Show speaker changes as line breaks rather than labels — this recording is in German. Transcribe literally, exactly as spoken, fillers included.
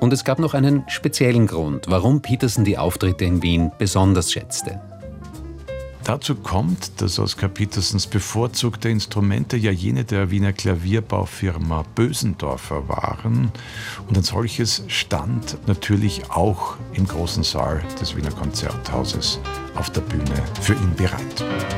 Und es gab noch einen speziellen Grund, warum Petersen die Auftritte in Wien besonders schätzte.
Dazu kommt, dass Oskar Petersens bevorzugte Instrumente ja jene der Wiener Klavierbaufirma Bösendorfer waren. Und ein solches stand natürlich auch im großen Saal des Wiener Konzerthauses auf der Bühne für ihn bereit.